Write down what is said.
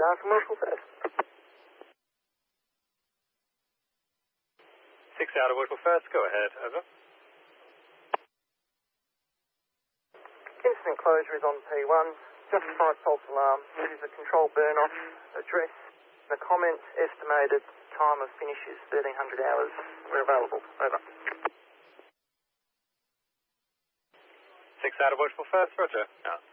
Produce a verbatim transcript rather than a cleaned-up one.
John from Marshall First. Six out of Marshall First, go ahead, over. Incident closure is on P one. Justified false alarm. This is a control burn-off address. The comments estimated time of finish is thirteen hundred hours. We're available. Over. Six out of Marshall First, roger. Out.